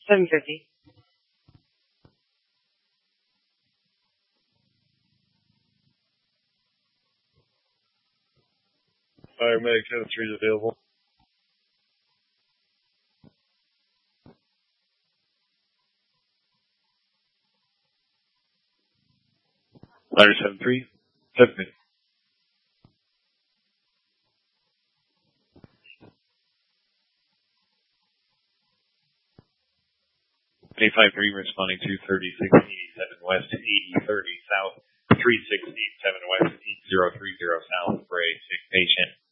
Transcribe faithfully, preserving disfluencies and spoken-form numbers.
seven fifty. Paramedic ten three is available. Ladder seven three, seven fifty. eight five three responding to thirty-six eighty-seven West, eighty thirty South, three six eight seven West, eight zero three zero South for a sick patient.